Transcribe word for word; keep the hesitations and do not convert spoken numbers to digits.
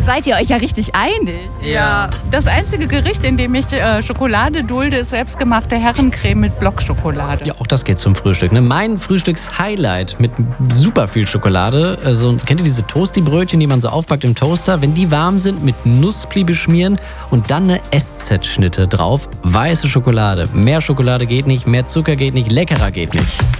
seid ihr euch ja richtig einig. Ja. Das einzige Gericht, in dem ich äh, Schokolade dulde, ist selbstgemachte Herrencreme mit Blockschokolade. Ja, auch das geht zum Frühstück. Ne? Mein Frühstücks-Highlight mit super viel Schokolade. Also, kennt ihr diese Toasty-Brötchen, die man so aufpackt im Toaster? Wenn die warm sind, mit Nussbli beschmieren und dann eine S Z-Schnitte drauf. Weiße Schokolade. Mehr Schokolade geht nicht, mehr Zucker geht nicht, leckerer geht nicht.